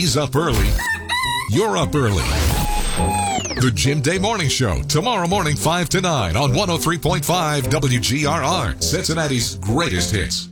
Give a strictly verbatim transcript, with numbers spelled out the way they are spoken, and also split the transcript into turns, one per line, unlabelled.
He's up early. You're up early. The Jim Day Morning Show, tomorrow morning five to nine on one oh three point five W G R R, Cincinnati's greatest hits.